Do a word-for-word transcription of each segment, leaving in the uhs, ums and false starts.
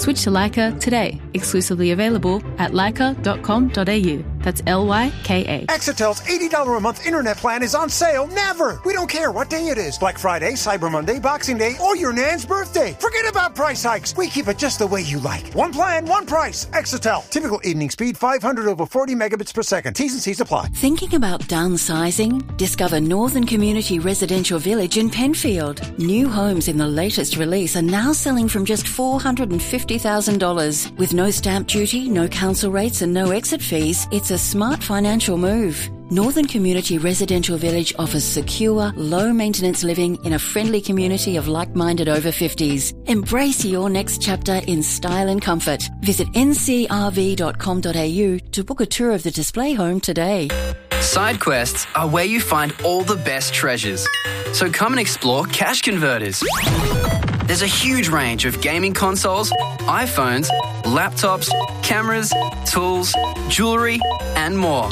Switch to Leica today. Exclusively available at leica dot com dot a u. That's L Y K A. Exatel's eighty dollars a month internet plan is on sale never. We don't care what day it is. Black Friday, Cyber Monday, Boxing Day, or your Nan's birthday. Forget about price hikes. We keep it just the way you like. One plan, one price. Exatel. Typical evening speed five hundred over forty megabits per second. T's and C's apply. Thinking about downsizing? Discover Northern Community Residential Village in Penfield. New homes in the latest release are now selling from just four hundred fifty thousand dollars. With no stamp duty, no council rates and no exit fees, it's a smart financial move. Northern Community Residential Village offers secure, low-maintenance living in a friendly community of like-minded over fifties. Embrace your next chapter in style and comfort. Visit n c r v dot com dot a u to book a tour of the display home today. Side quests are where you find all the best treasures. So come and explore Cash Converters. There's a huge range of gaming consoles, iPhones, laptops, cameras, tools, jewellery, and more.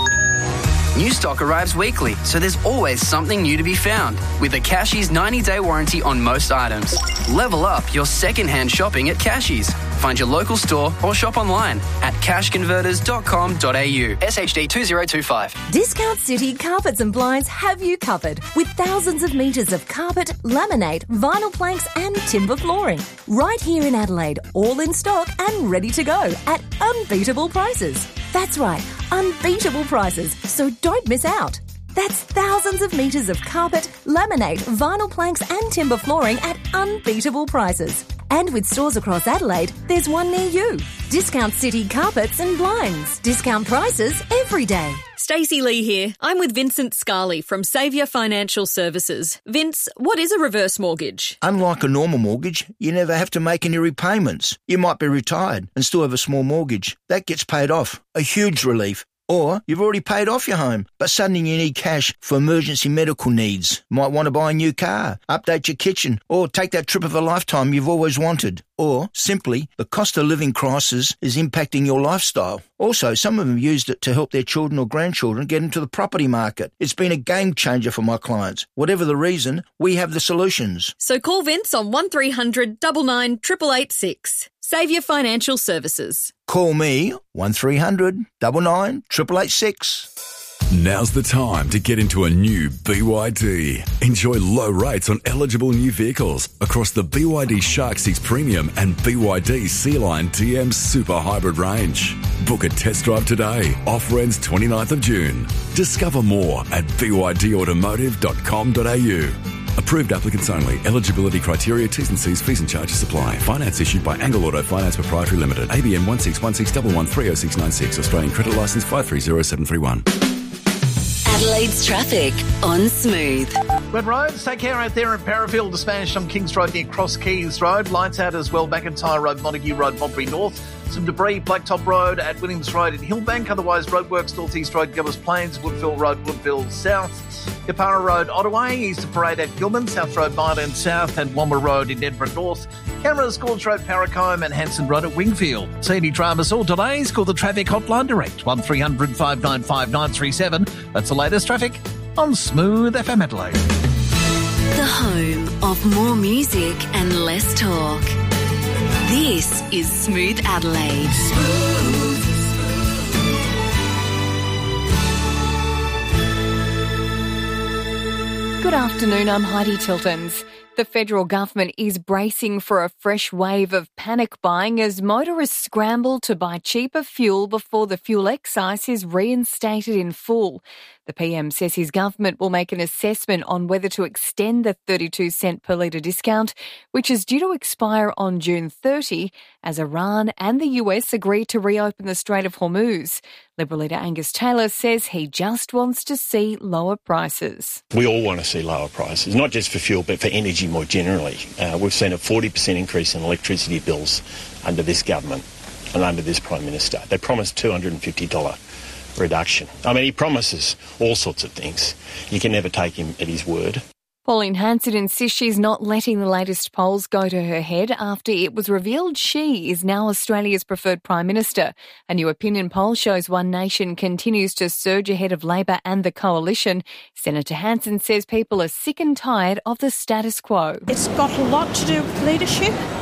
New stock arrives weekly, so there's always something new to be found. With a Cashies ninety-day warranty on most items. Level up your second-hand shopping at Cashies. Find your local store or shop online at cash converters dot com dot a u. S H D two zero two five. Discount City Carpets and Blinds have you covered with thousands of metres of carpet, laminate, vinyl planks and timber flooring. Right here in Adelaide, all in stock and ready to go at unbeatable prices. That's right, unbeatable prices, so don't miss out. That's thousands of metres of carpet, laminate, vinyl planks and timber flooring at unbeatable prices. And with stores across Adelaide, there's one near you. Discount City Carpets and Blinds. Discount prices every day. Stacey Lee here. I'm with Vincent Scarley from Saviour Financial Services. Vince, what is a reverse mortgage? Unlike a normal mortgage, you never have to make any repayments. You might be retired and still have a small mortgage. That gets paid off. A huge relief. Or you've already paid off your home, but suddenly you need cash for emergency medical needs. Might want to buy a new car, update your kitchen, or take that trip of a lifetime you've always wanted. Or, simply, the cost of living crisis is impacting your lifestyle. Also, some of them used it to help their children or grandchildren get into the property market. It's been a game changer for my clients. Whatever the reason, we have the solutions. So call Vince on one three hundred nine nine eight eight eight six. Saviour Financial Services. Call me, one three hundred nine nine eight eight eight six. Now's the time to get into a new B Y D. Enjoy low rates on eligible new vehicles across the B Y D Shark six Premium and B Y D Sea-Line D M Super Hybrid range. Book a test drive today. Offer ends twenty-ninth of June. Discover more at b y d automotive dot com dot a u. Approved applicants only. Eligibility criteria, T's and C's, fees and charges apply. Finance issued by Angle Auto Finance Proprietary Limited. A B N one six one six one one three oh six nine six. Australian credit licence five three zero seven three one. Adelaide's traffic on Smooth. Good roads. Take care out there in Parafield. The Spanish on Kings Road near Cross Keys Road. Lights out as well. Macintyre Road, Montague Road, Modbury North. Some debris, Blacktop Road at Williams Road in Hillbank. Otherwise, roadworks, North East Road, Gilbers Plains, Woodville Road, Woodville South. Kapara Road, Ottaway, Easter Parade at Gilman, South Road, Martin South, and Womber Road in Edinburgh North. Cameras, Gorge Road, Paracombe, and Hanson Road at Wingfield. See any dramas or delays? Call the traffic hotline direct, one three hundred five nine five nine three seven. That's the latest traffic on Smooth F M Adelaide. The home of more music and less talk. This is Smooth Adelaide. Smooth. Good afternoon, I'm Heidi Tiltons. The federal government is bracing for a fresh wave of panic buying as motorists scramble to buy cheaper fuel before the fuel excise is reinstated in full. The P M says his government will make an assessment on whether to extend the thirty-two cent per litre discount, which is due to expire on June thirtieth, as Iran and the U S agree to reopen the Strait of Hormuz. Liberal leader Angus Taylor says he just wants to see lower prices. We all want to see lower prices, not just for fuel, but for energy more generally. Uh, we've seen a forty percent increase in electricity bills under this government and under this Prime Minister. They promised two hundred fifty dollars reduction. I mean, he promises all sorts of things. You can never take him at his word. Pauline Hanson insists she's not letting the latest polls go to her head after it was revealed she is now Australia's preferred Prime Minister. A new opinion poll shows One Nation continues to surge ahead of Labor and the Coalition. Senator Hanson says people are sick and tired of the status quo. It's got a lot to do with leadership.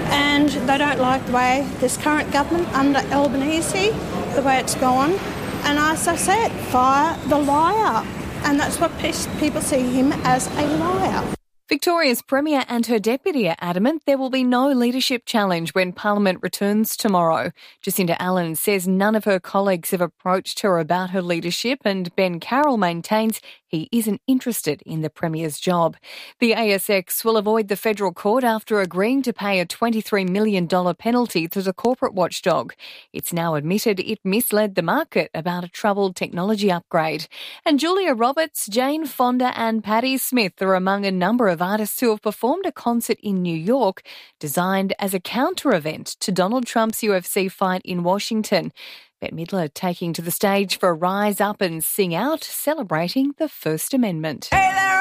and they don't like the way this current government under Albanese, the way it's gone. And as I said, fire the liar. And that's what people see him as, a liar. Victoria's Premier and her deputy are adamant there will be no leadership challenge when Parliament returns tomorrow. Jacinda Allen says none of her colleagues have approached her about her leadership, and Ben Carroll maintains he isn't interested in the Premier's job. The A S X will avoid the federal court after agreeing to pay a twenty-three million dollars penalty to the corporate watchdog. It's now admitted it misled the market about a troubled technology upgrade. And Julia Roberts, Jane Fonda and Patti Smith are among a number of artists who have performed a concert in New York designed as a counter-event to Donald Trump's U F C fight in Washington. Bette Midler taking to the stage for Rise Up and Sing Out, celebrating the First Amendment. Hey there!